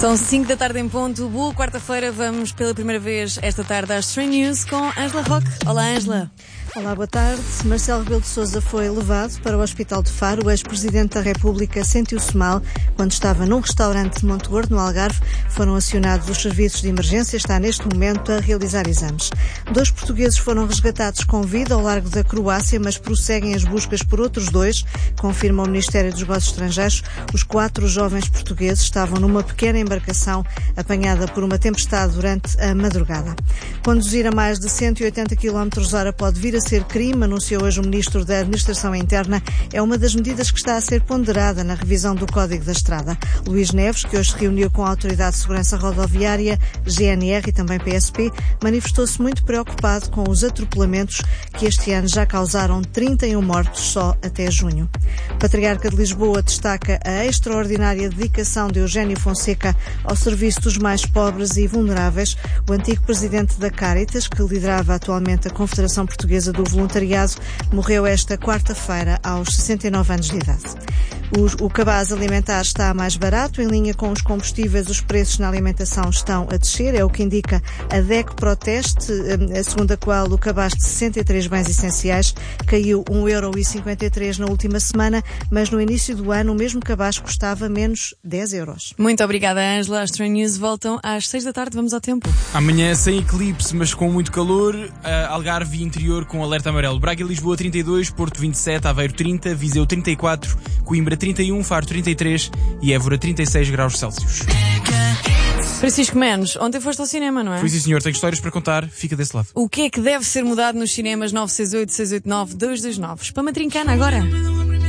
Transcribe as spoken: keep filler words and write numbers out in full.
São cinco da tarde em ponto. Boa quarta-feira. Vamos pela primeira vez esta tarde às Stray News com Ângela Roque. Olá, Ângela. Olá, boa tarde. Marcelo Rebelo de Sousa foi levado para o Hospital de Faro. O ex-presidente da República sentiu-se mal quando estava num restaurante de Monte Gordo, no Algarve. Foram acionados os serviços de emergência. Está neste momento a realizar exames. Dois portugueses foram resgatados com vida ao largo da Croácia, mas prosseguem as buscas por outros dois, confirma o Ministério dos Negócios Estrangeiros. Os quatro jovens portugueses estavam numa pequena embarcação apanhada por uma tempestade durante a madrugada. Conduzir a mais de cento e oitenta quilómetros por hora pode vir a ser crime, anunciou hoje o Ministro da Administração Interna. É uma das medidas que está a ser ponderada na revisão do Código da Estrada. Luís Neves, que hoje se reuniu com a Autoridade de Segurança Rodoviária, G N R e também P S P, manifestou-se muito preocupado com os atropelamentos que este ano já causaram trinta e um mortos só até junho. O Patriarca de Lisboa destaca a extraordinária dedicação de Eugénio Fonseca ao serviço dos mais pobres e vulneráveis. O antigo presidente da Caritas, que liderava atualmente a Confederação Portuguesa do Voluntariado, morreu esta quarta-feira aos sessenta e nove anos de idade. O, o cabaz alimentar está mais barato, em linha com os combustíveis, os preços na alimentação estão a descer, é o que indica a D E C Proteste, segundo a qual o cabaz de sessenta e três bens essenciais caiu um euro e cinquenta e três na última semana, mas no início do ano o mesmo cabaz custava menos dez euros. Muito obrigada, Ângela. As Train News voltam às seis da tarde. Vamos ao tempo. Amanhã sem eclipse, mas com muito calor. Uh, Algarve e interior com alerta amarelo. Braga e Lisboa trinta e dois, Porto vinte e sete, Aveiro trinta, Viseu trinta e quatro, Coimbra trinta e um, Faro trinta e três e Évora trinta e seis graus Celsius. Francisco Menos, ontem foste ao cinema, não é? Fui sim, senhor. Tenho histórias para contar. Fica desse lado. O que é que deve ser mudado nos cinemas? Nove seis oito, seis oito nove, dois dois nove. Para Matrincana agora.